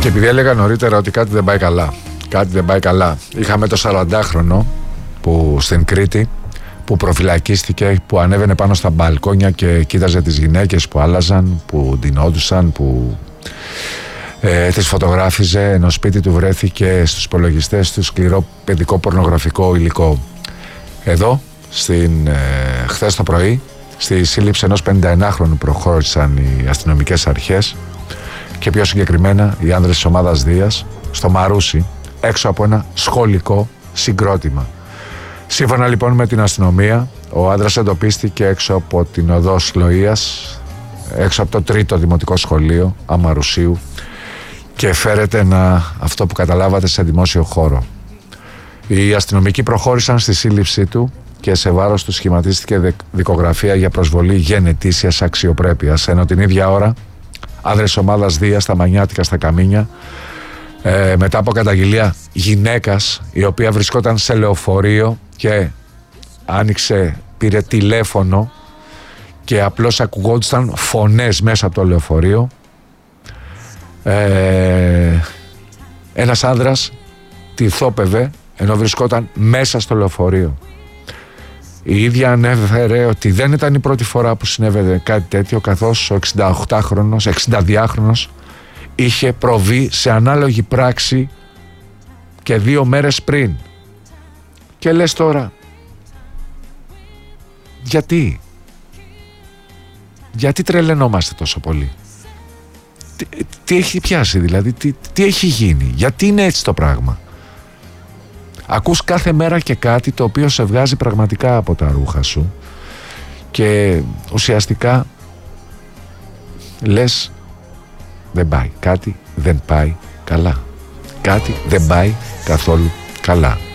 Και επειδή έλεγα νωρίτερα ότι κάτι δεν πάει καλά, κάτι δεν πάει καλά, είχαμε το 40χρονο που στην Κρήτη που προφυλακίστηκε, που ανέβαινε πάνω στα μπαλκόνια και κοίταζε τις γυναίκες που άλλαζαν, που ντυνόντουσαν, που τις φωτογράφιζε, ενώ σπίτι του βρέθηκε στους υπολογιστές του σκληρό παιδικό πορνογραφικό υλικό. Εδώ, χθες το πρωί, στη σύλληψη ενός 51χρονου προχώρησαν οι αστυνομικές αρχές και πιο συγκεκριμένα οι άνδρες της ομάδας Δίας στο Μαρούσι, έξω από ένα σχολικό συγκρότημα. Σύμφωνα λοιπόν με την αστυνομία, ο άνδρας εντοπίστηκε έξω από την οδό Σλοΐας, έξω από το 3ο Δημοτικό Σχολείο Αμαρουσίου και φέρεται αυτό που καταλάβατε σε δημόσιο χώρο. Οι αστυνομικοί προχώρησαν στη σύλληψή του και σε βάρος του σχηματίστηκε δικογραφία για προσβολή γενετήσιας αξιοπρέπειας, ενώ την ίδια ώρα άνδρες ομάδας Δίας στα Μανιάτικα στα Καμίνια, μετά από καταγγελία γυναίκας η οποία βρισκόταν σε λεωφορείο και πήρε τηλέφωνο και απλώς ακουγόντουσαν φωνές μέσα από το λεωφορείο, ένας άνδρας τη θόπευε ενώ βρισκόταν μέσα στο λεωφορείο. Η ίδια ανέφερε ότι δεν ήταν η πρώτη φορά που συνέβαινε κάτι τέτοιο, καθώς ο 68χρονος, 62χρονος είχε προβεί σε ανάλογη πράξη και 2 μέρες πριν. Και λες τώρα, γιατί τρελαινόμαστε τόσο πολύ? Τι έχει πιάσει δηλαδή, τι έχει γίνει, γιατί είναι έτσι το πράγμα? Ακούς κάθε μέρα και κάτι το οποίο σε βγάζει πραγματικά από τα ρούχα σου και ουσιαστικά λες κάτι δεν πάει καλά, κάτι δεν πάει καθόλου καλά.